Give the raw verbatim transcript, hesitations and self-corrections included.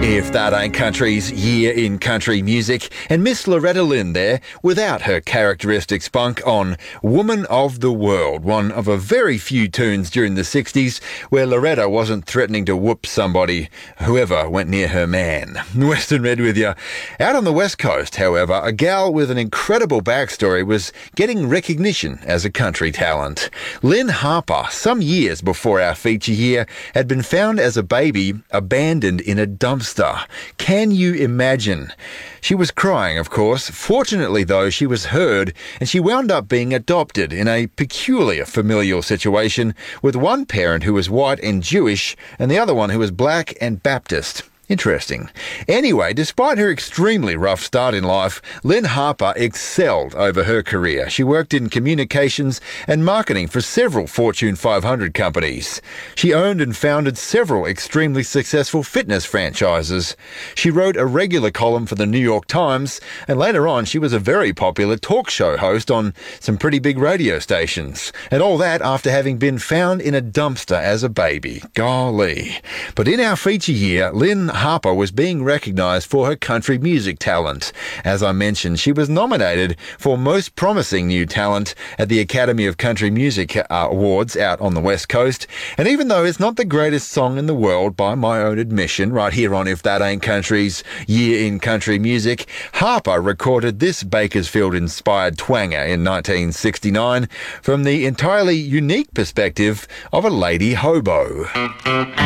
If That Ain't Country's Year in Country Music, and Miss Loretta Lynn there, without her characteristic spunk, on Woman of the World, one of a very few tunes during the sixties where Loretta wasn't threatening to whoop somebody, whoever went near her man. Western Red with you. Out on the West Coast, however, a gal with an incredible backstory was getting recognition as a country talent. Lynn Harper, some years before our feature here, had been found as a baby abandoned in a dumpster. Can you imagine? She was crying, of course. Fortunately, though, she was heard, and she wound up being adopted in a peculiar familial situation with one parent who was white and Jewish and the other one who was black and Baptist. Interesting. Anyway, despite her extremely rough start in life, Lynn Harper excelled over her career. She worked in communications and marketing for several Fortune five hundred companies. She owned and founded several extremely successful fitness franchises. She wrote a regular column for the New York Times, and later on she was a very popular talk show host on some pretty big radio stations. And all that after having been found in a dumpster as a baby. Golly. But in our feature year, Lynn Harper was being recognised for her country music talent. As I mentioned, she was nominated for Most Promising New Talent at the Academy of Country Music Awards out on the West Coast. And even though it's not the greatest song in the world, by my own admission, right here on If That Ain't Country's Year in Country Music, Harper recorded this Bakersfield-inspired twanger in nineteen sixty-nine from the entirely unique perspective of a lady hobo.